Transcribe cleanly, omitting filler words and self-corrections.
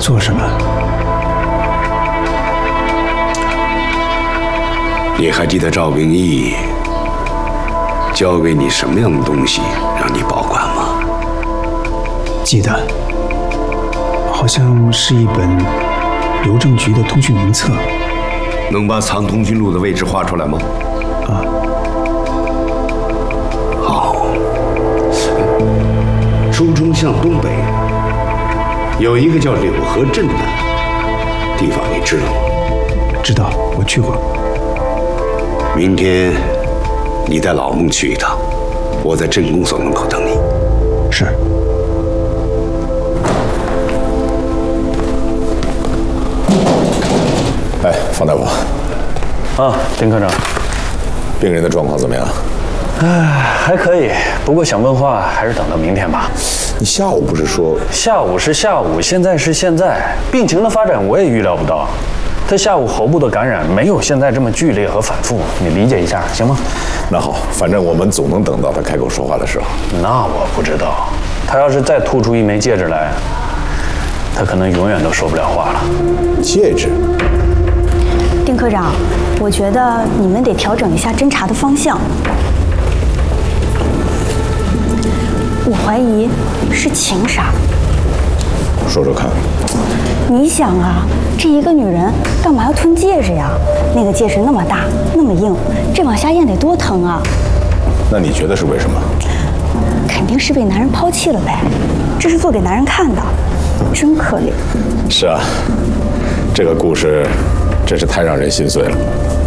做什么？ 你还记得赵秉义交给你什么样的东西让你保管吗？ 记得，好像是一本邮政局的通讯名册。 能把藏通讯录的位置画出来吗？ 啊。 好。书中向东北有一个叫柳河镇的地方，你知道吗？ 知道，我去过。 明天你带老孟去一趟，我在镇公所门口等你。 是。 哎，方大夫。 啊，丁科长。 病人的状况怎么样？ 还可以，不过想问话还是等到明天吧。 你下午不是说？ 下午是下午，现在是现在，病情的发展我也预料不到。他下午喉部的感染没有现在这么剧烈和反复，你理解一下行吗？ 那好，反正我们总能等到他开口说话的时候。 那我不知道，他要是再吐出一枚戒指来，他可能永远都说不了话了。 戒指？ 丁科长，我觉得你们得调整一下侦查的方向。我怀疑是情杀。 说说看。 你想啊，这一个女人干嘛要吞戒指呀？那个戒指那么大，那么硬，这往下咽得多疼啊！ 那你觉得是为什么？ 肯定是被男人抛弃了呗，这是做给男人看的，真可怜。 是啊，这个故事真是太让人心碎了。